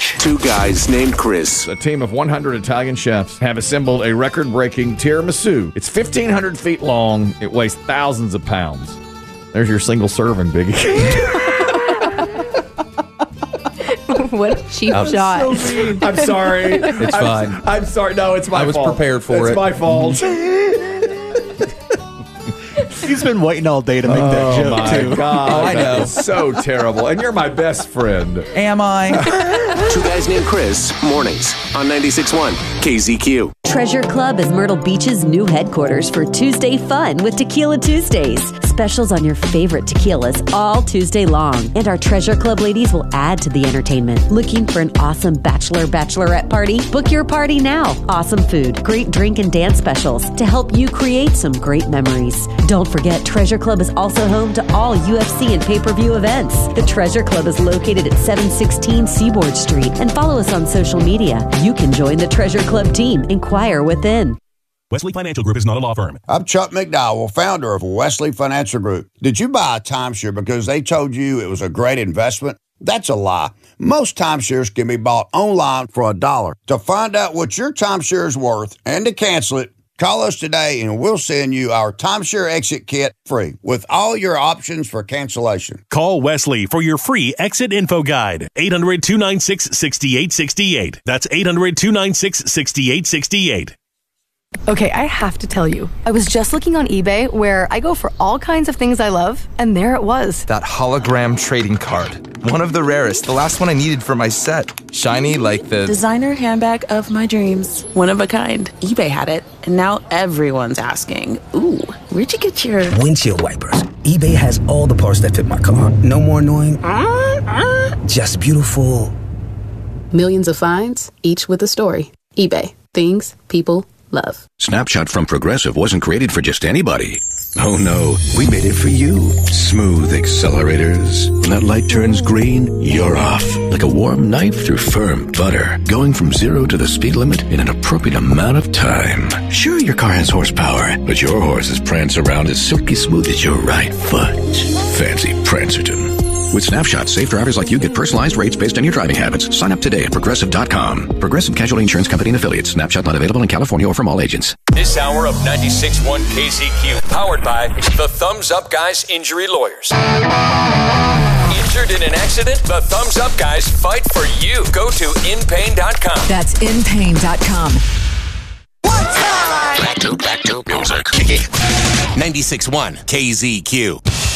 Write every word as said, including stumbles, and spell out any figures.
Challenge. Two guys named Chris. A team of one hundred Italian chefs have assembled a record-breaking tiramisu. It's fifteen hundred feet long. It weighs thousands of pounds. There's your single serving, Biggie. What a cheap I'm shot. So I'm sorry. It's I'm, fine. I'm sorry. No, it's my I was fault. prepared for it's it. It's my fault. He's been waiting all day to make that Oh, joke, my too. God. Oh, I know. That is so terrible. And you're my best friend. Am I? Two guys named Chris. Mornings on ninety-six point one K Z Q. Treasure Club is Myrtle Beach's new headquarters for Tuesday fun with Tequila Tuesdays. Specials on your favorite tequilas all Tuesday long. And our Treasure Club ladies will add to the entertainment. Looking for an awesome bachelor bachelorette party? Book your party now. Awesome food, great drink and dance specials to help you create some great memories. Don't forget, Treasure Club is also home to all U F C and pay-per-view events. The Treasure Club is located at seven sixteen Seaboard Street. And follow us on social media. You can join the Treasure Club team. Inquire within. Wesley Financial Group is not a law firm. I'm Chuck McDowell, founder of Wesley Financial Group. Did you buy a timeshare because they told you it was a great investment? That's a lie. Most timeshares can be bought online for a dollar. To find out what your timeshare is worth and to cancel it, call us today and we'll send you our timeshare exit kit free with all your options for cancellation. Call Wesley for your free exit info guide. eight hundred, two nine six, six eight six eight. That's eight hundred, two nine six, six eight six eight. Okay, I have to tell you, I was just looking on eBay where I go for all kinds of things I love, and there it was. That hologram trading card. One of the rarest. The last one I needed for my set. Shiny like the... designer handbag of my dreams. One of a kind. eBay had it, and now everyone's asking, ooh, where'd you get your... windshield wipers. eBay has all the parts that fit my car. No more annoying. Just beautiful. Millions of finds, each with a story. eBay. Things people love. Snapshot from Progressive wasn't created for just anybody. Oh no, we made it for you. Smooth accelerators. When that light turns green, you're off. Like a warm knife through firm butter. Going from zero to the speed limit in an appropriate amount of time. Sure, your car has horsepower, but your horses prance around as silky smooth as your right foot. Fancy Prancerton. With Snapshot, safe drivers like you get personalized rates based on your driving habits. Sign up today at Progressive dot com. Progressive Casualty Insurance Company and Affiliates. Snapshot not available in California or from all agents. This hour of ninety-six point one K Z Q, powered by the Thumbs Up Guys Injury Lawyers. Injured in an accident? The Thumbs Up Guys fight for you. Go to in pain dot com. That's in pain dot com. Back to, back to music. ninety-six point one K Z Q.